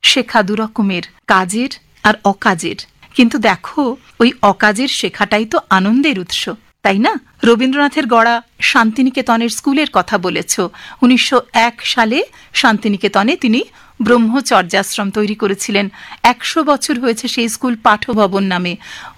শেখা দুরকমের, কাজের আর অকাজের। কিন্তু দেখো, ওই অকাজের শেখাটাই তো আনন্দের উৎস, তাই না? রবীন্দ্রনাথের গড়া শান্তিনিকেতনের স্কুলের কথা বলেছ। 1901 সালে শান্তিনিকেতনে তিনি ব্রহ্মচর্যাশ্রম তৈরি করেছিলেন। 100 বছর হয়েছে সেই স্কুল পাঠভবন নামে।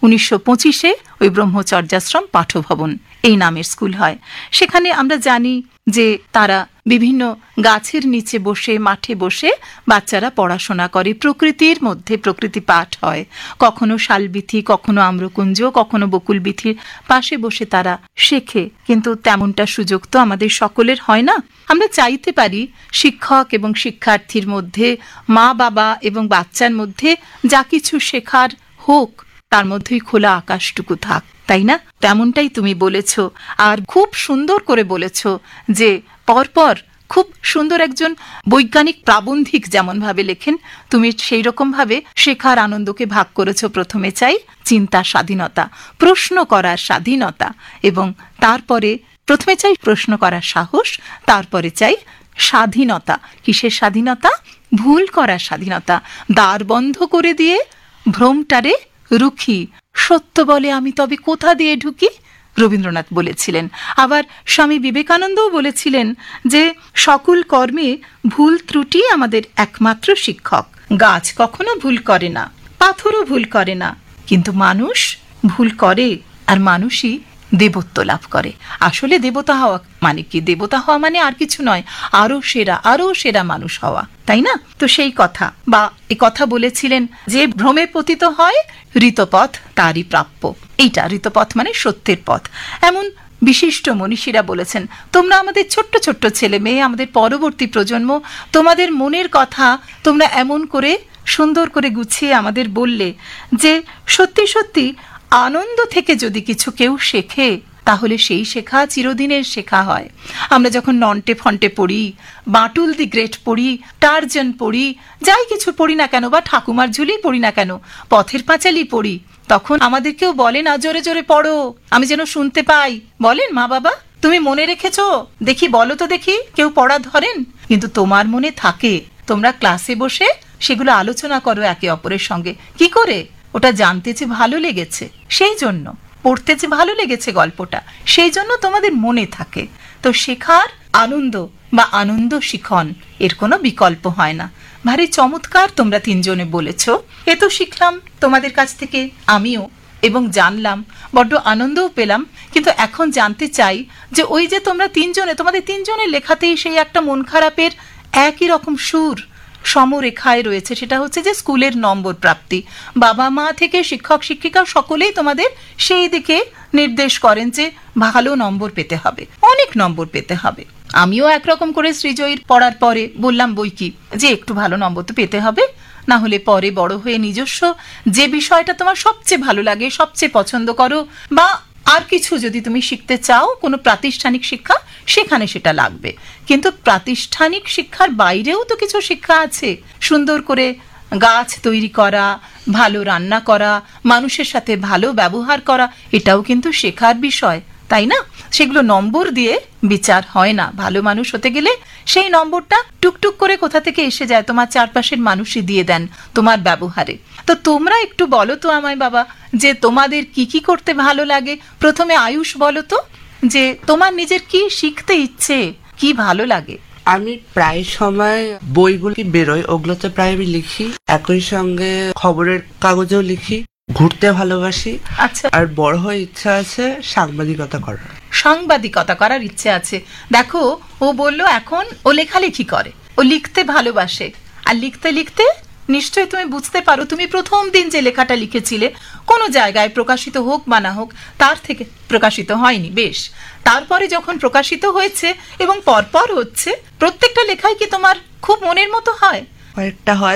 1925-এ ওই ব্রহ্মচর্যাশ্রম পাঠভবন এই নামের স্কুল হয়। সেখানে আমরা জানি যে তারা বিভিন্ন গাছের নিচে বসে, মাঠে বসে বাচ্চারা পড়াশোনা করে। প্রকৃতির মধ্যে প্রকৃতি পাঠ হয়। কখনো শালবীথি, কখনো আম্রকুঞ্জ, কখনো বকুলবীথির পাশে বসে তারা শেখে। কিন্তু তেমনটা সুযোগ তো আমাদের সকলের হয় না। আমরা চাইতে পারি শিক্ষক এবং শিক্ষার্থীর মধ্যে, মা বাবা এবং বাচ্চার মধ্যে যা কিছু শেখার হোক, তার মধ্যেই খোলা আকাশটুকু থাক, তাই না? তেমনটাই তুমি বলেছ। আর খুব সুন্দর করে বলেছ যে পরপর খুব সুন্দর একজন বৈজ্ঞানিক প্রাবন্ধিক যেমন ভাবে লেখেন, তুমি সেই রকম ভাবে শেখার আনন্দকে ভাগ করেছ। প্রথমে চাই চিন্তা স্বাধীনতা, প্রশ্ন করার স্বাধীনতা, এবং তারপরে প্রথমে চাই প্রশ্ন করার সাহস, তারপরে চাই স্বাধীনতা। কিসের স্বাধীনতা? ভুল করার স্বাধীনতা। দ্বার বন্ধ করে দিয়ে ভ্রমটারে রুখি, সত্য বলে আমি তবে কোথা দিয়ে ঢুকি, রবীন্দ্রনাথ বলেছিলেন। আবার স্বামী বিবেকানন্দও বলেছিলেন যে সকল কর্মে ভুল ত্রুটি আমাদের একমাত্র শিক্ষক। গাছ কখনো ভুল করে না, পাথরও ভুল করে না, কিন্তু মানুষ ভুল করে, আর মানুষই দেবত্ব লাভ করে। আসলে দেবতা হওয়া মানে কি? দেবতা হওয়া মানে আর কিছু নয়, আরো সেরা মানুষ হওয়া, তাই না? তো সেই কথা, বা এই কথা বলেছিলেন যে ভ্রমে পতিত হয় ঋতপথ তারই প্রাপ্য। এইটা ঋতপথ মানে সত্যের পথ। এমন বিশিষ্ট মনীষীরা বলেছেন। তোমরা আমাদের ছোট্ট ছোট্ট ছেলে মেয়ে, আমাদের পরবর্তী প্রজন্ম, তোমাদের মনের কথা তোমরা এমন করে সুন্দর করে গুছিয়ে আমাদের বললে যে সত্যি সত্যি আনন্দ থেকে যদি কিছু কেউ শেখে, তাহলে সেই শেখা চিরদিনের শেখা হয়। আমরা যখন নন্টে ফন্টে পড়ি, বাঁটুল দি গ্রেট পড়ি, টারজান পড়ি, যাই কিছু পড়ি না কেন, বা ঠাকুমার ঝুলি পড়ি না কেন, পথের পাঁচালী পড়ি, তখন আমাদের কেউ বলে না জোরে জোরে পড়ো, আমি যেন শুনতে পাই। বলেন মা বাবা, তুমি মনে রেখেছো? দেখি বলো তো দেখি, কেউ পড়া ধরেন? কিন্তু তোমার মনে থাকে, তোমরা ক্লাসে বসে সেগুলো আলোচনা করো একে অপরের সঙ্গে। কি করে? ওটা জানতে যে ভালো লেগেছে, সেই জন্য পড়তে যে ভালো লেগেছে গল্পটা, সেই জন্য তোমাদের মনে থাকে। তো শেখার আনন্দ বা আনন্দ শিখন, এর কোনো বিকল্প হয় না। ভারী চমৎকার তোমরা তিনজনে বলেছ। এ তো শিখলাম তোমাদের কাছ থেকে আমিও, এবং জানলাম, বড্ড আনন্দও পেলাম। কিন্তু এখন জানতে চাই যে ওই যে তোমরা তিনজনে, তোমাদের তিনজনের লেখাতেই সেই একটা মন খারাপের একই রকম সুর সমরেখায় রয়েছে। সেটা হচ্ছে যে স্কুলের নম্বর প্রাপ্তি। বাবা মা থেকে শিক্ষক শিক্ষিকা সকলেই তোমাদের সেই দিকে নির্দেশ করেন যে ভালো নম্বর পেতে হবে, অনেক নম্বর পেতে হবে। আমিও একরকম করে সৃজয়ীর পড়ার পরে বললাম বই কি, যে একটু ভালো নম্বর তো পেতে হবে, না হলে পরে বড় হয়ে নিজস্ব যে বিষয়টা তোমার সবচেয়ে ভালো লাগে, সবচেয়ে পছন্দ করো, বা আর কিছু যদি তুমি শিখতে চাও, কোনো প্রাতিষ্ঠানিক শিক্ষা, সেখানে সেটা লাগবে। কিন্তু প্রাতিষ্ঠানিক শিক্ষার বাইরেও তো কিছু শিক্ষা আছে। সুন্দর করে গাছ তৈরি করা, ভালো রান্না করা, মানুষের সাথে ভালো ব্যবহার করা, এটাও কিন্তু শেখার বিষয়, তাই না? সেগুলো নম্বর দিয়ে বিচার হয় না। ভালো মানুষ হতে গেলে সেই নম্বরটা টুকটুক করে কোথা থেকে এসে যায়, তোমার চারপাশের মানুষই দিয়ে দেন তোমার ব্যবহারে। তো তোমরা একটু বলো তো আমায় বাবা, যে তোমাদের কি কি করতে ভালো লাগে। প্রথমে আয়ুষ বলো তো, যে তোমার নিজের কি শিখতে ইচ্ছে, কি ভালো লাগে? আমি প্রায় সময় বইগুলো বেরোয়, ওগুলোতে প্রায় আমি লিখি। একই সঙ্গে খবরের কাগজেও লিখি। ঘুরতে ভালোবাসি। আচ্ছা, আর বড় হয়ে ইচ্ছা আছে সাংবাদিকতা করার। সাংবাদিকতা করার ইচ্ছে আছে। দেখো, ও বলল এখন ও লেখালেখি করে, ও লিখতে ভালোবাসে। আর লিখতে লিখতে নিশ্চয়ই তুমি বুঝতে পারো, তুমি প্রথম দিন যে লেখাটা লিখেছিলে, কোনো জায়গায় প্রকাশিত হোক বা না হোক, তার থেকে প্রকাশিত হয়নি, বেশ। তারপরে যখন প্রকাশিত হয়েছে এবং পরপর হচ্ছে, প্রত্যেকটা লেখাই কি তোমার খুব মনের মতো হয়? কয়েকটা হয়,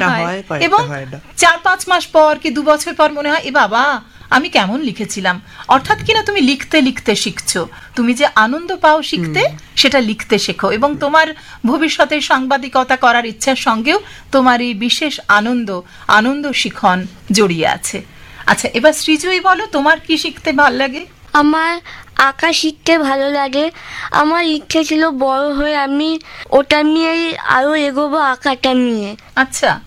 এবং 4-5 মাস পর কি 2 বছর পর মনে হয়, এ বাবা আমি কেমন লিখেছিলাম। অর্থাৎ কিনা তুমি লিখতে লিখতে শিখছো। তুমি যে আনন্দ পাও শিখতে, সেটা লিখতে শেখো। এবং তোমার ভবিষ্যতে সাংবাদিকতা করার ইচ্ছার সঙ্গেও তোমার এই বিশেষ আনন্দ শিখন জড়িয়ে আছে। আচ্ছা, এবার সৃজয়ী বলো, তোমার কি শিখতে ভাল লাগে? আমার আঁকা শিখতে ভালো লাগে। আমার ইচ্ছে ছিল বড় হয়ে আমি ওটা নিয়েই আরো এগোবো, আঁকাটা নিয়ে। আচ্ছা,